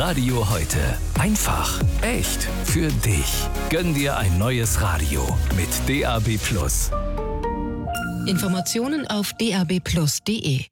Radio heute. Einfach, echt, für dich. Gönn dir ein neues Radio mit DAB+. Informationen auf dabplus.de